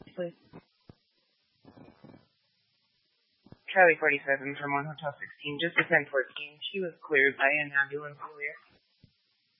please. Charlie 47 from 1 Hotel 16, just to 1014. She was cleared by an ambulance earlier.